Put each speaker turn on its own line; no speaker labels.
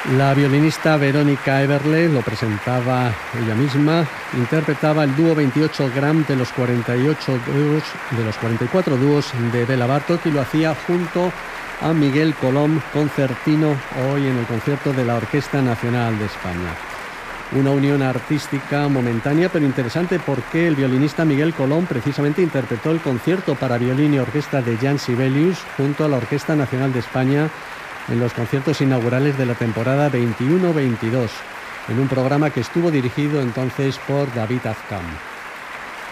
La violinista Verónica Eberle lo presentaba ella misma, interpretaba el dúo 28 Gram de los 44 dúos de Béla Bartók y lo hacía junto a Miguel Colom, concertino, hoy en el concierto de la Orquesta Nacional de España. Una unión artística momentánea pero interesante porque el violinista Miguel Colom precisamente interpretó el concierto para violín y orquesta de Jan Sibelius junto a la Orquesta Nacional de España en los conciertos inaugurales de la temporada 21-22, en un programa que estuvo dirigido entonces por David Azcam.